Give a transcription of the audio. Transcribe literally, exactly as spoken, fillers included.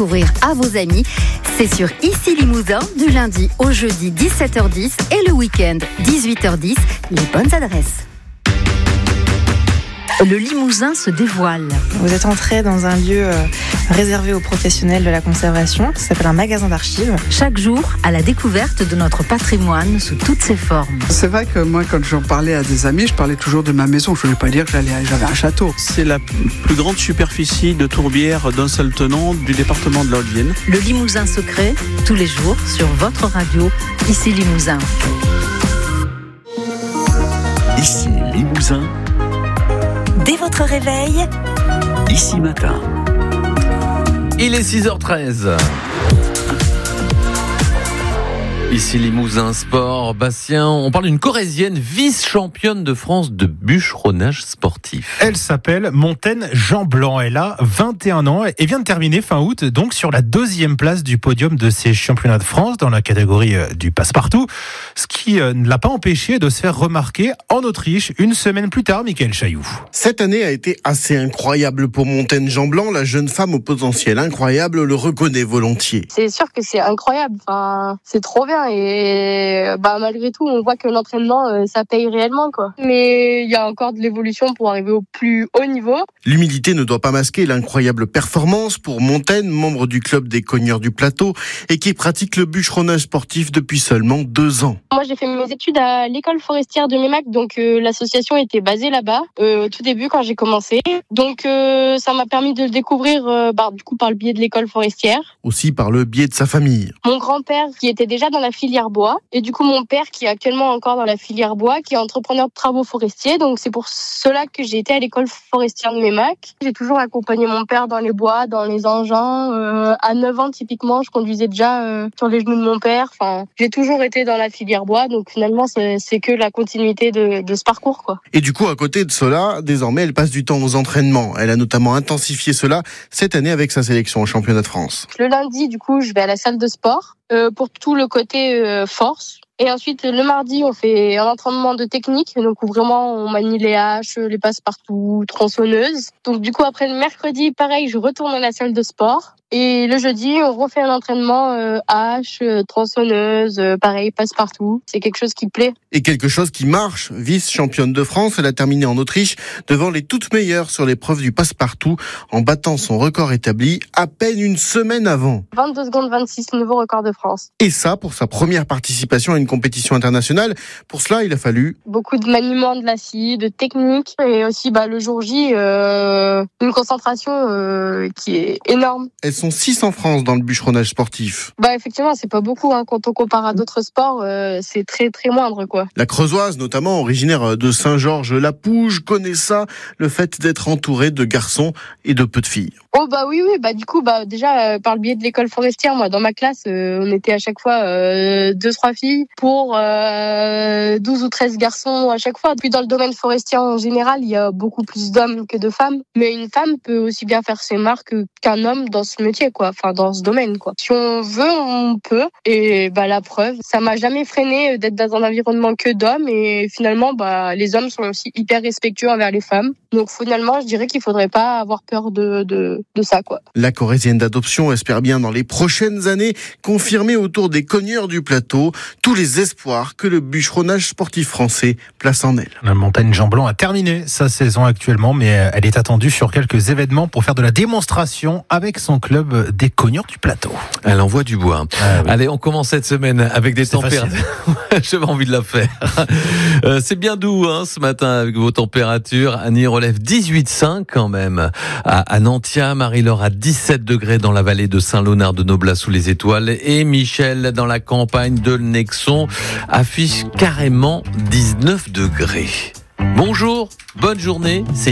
découvrir à vos amis. C'est sur Ici Limousin, du lundi au jeudi dix-sept heures dix et le week-end dix-huit heures dix. Les bonnes adresses. Le Limousin se dévoile. Vous êtes entré dans un lieu euh, réservé aux professionnels de la conservation. Ça s'appelle un magasin d'archives. Chaque jour, à la découverte de notre patrimoine sous toutes ses formes. C'est vrai que moi, quand j'en parlais à des amis, je parlais toujours de ma maison. Je ne voulais pas dire que j'allais, j'avais un château. C'est la plus grande superficie de tourbière d'un seul tenant du département de la Haute-Vienne. Le Limousin secret, tous les jours sur votre radio, Ici Limousin. Ici Limousin. Dès votre réveil, Ici Matin. Il est six heures treize. Ici Limousin Sport, Bastien, on parle d'une Corrézienne vice-championne de France de bûcheronnage sportif. Elle s'appelle Montaine Jean Blanc, elle a vingt et un ans et vient de terminer fin août donc sur la deuxième place du podium de ces championnats de France dans la catégorie du passe-partout, ce qui ne l'a pas empêché de se faire remarquer en Autriche une semaine plus tard, Michael Chailloux. Cette année a été assez incroyable pour Montaine Jean Blanc, la jeune femme au potentiel incroyable le reconnaît volontiers. C'est sûr que c'est incroyable, enfin, c'est trop bien. Et bah malgré tout, on voit que l'entraînement euh, ça paye réellement quoi. Mais il y a encore de l'évolution pour arriver au plus haut niveau. L'humilité ne doit pas masquer l'incroyable performance pour Montaine, membre du club des Cogneurs du Plateau et qui pratique le bûcheronnage sportif depuis seulement deux ans. Moi, j'ai fait mes études à l'école forestière de Mémac, donc euh, l'association était basée là-bas euh, au tout début quand j'ai commencé. Donc euh, ça m'a permis de le découvrir euh, bah, du coup par le biais de l'école forestière. Aussi par le biais de sa famille. Mon grand-père qui était déjà dans la filière bois et du coup mon père qui est actuellement encore dans la filière bois, qui est entrepreneur de travaux forestiers. Donc c'est pour cela que j'ai été à l'école forestière de Mémac. J'ai toujours accompagné mon père dans les bois, dans les engins. Euh, à neuf ans typiquement, je conduisais déjà euh, sur les genoux de mon père. Enfin, j'ai toujours été dans la filière bois, donc finalement c'est, c'est que la continuité de, de ce parcours quoi. Et du coup à côté de cela, désormais elle passe du temps aux entraînements. Elle a notamment intensifié cela cette année avec sa sélection au championnat de France. Le lundi du coup je vais à la salle de sport euh, pour tout le côté euh, force. Et ensuite, le mardi, on fait un entraînement de technique. Donc, où vraiment, on manie les haches, les passe-partout, tronçonneuses. Donc, du coup, après le mercredi, pareil, je retourne à la salle de sport. Et le jeudi, on refait un entraînement euh, hache, euh, tronçonneuse, euh, pareil, passe-partout. C'est quelque chose qui plaît. Et quelque chose qui marche. Vice-championne de France, elle a terminé en Autriche devant les toutes meilleures sur l'épreuve du passe-partout en battant son record établi à peine une semaine avant. vingt-deux secondes vingt-six, nouveau record de France. Et ça, pour sa première participation à une compétition internationale. Pour cela, il a fallu beaucoup de maniement de la scie, de technique et aussi bah, le jour J, euh, une concentration euh, qui est énorme. Elles sont six en France dans le bûcheronnage sportif. Bah effectivement, c'est pas beaucoup hein. Quand on compare à d'autres sports, euh, c'est très très moindre quoi. La Creusoise, notamment originaire de Saint-Georges-la-Pouge, connaît ça, le fait d'être entourée de garçons et de peu de filles. Oh bah oui oui bah du coup bah déjà euh, par le biais de l'école forestière, moi dans ma classe euh, on était à chaque fois euh, deux trois filles pour euh, douze ou treize garçons à chaque fois. Puis dans le domaine forestier en général, il y a beaucoup plus d'hommes que de femmes, mais une femme peut aussi bien faire ses marques qu'un homme dans ce métier quoi, enfin dans ce domaine quoi. Si on veut, on peut et bah la preuve, ça m'a jamais freiné d'être dans un environnement que d'hommes et finalement bah les hommes sont aussi hyper respectueux envers les femmes. Donc finalement, je dirais qu'il faudrait pas avoir peur de de de ça quoi. La Corrézienne d'adoption espère bien dans les prochaines années confirmer autour des Cogneurs du Plateau tous les espoirs que le bûcheronnage sportif français place en elle. La Montagne Jean Blanc a terminé sa saison actuellement, mais elle est attendue sur quelques événements pour faire de la démonstration avec son club des Cogneurs du Plateau. Elle envoie du bois. Ah, oui. Allez, on commence cette semaine avec des températures. J'avais envie de la faire. Euh, c'est bien doux hein, ce matin avec vos températures. Annie relève dix-huit virgule cinq quand même. À, à Nantia, Marie-Laure à dix-sept degrés dans la vallée de Saint-Léonard de Noblat sous les étoiles. Et Michel dans la campagne de Nexon affiche carrément dix-neuf degrés. Bonjour, bonne journée. C'est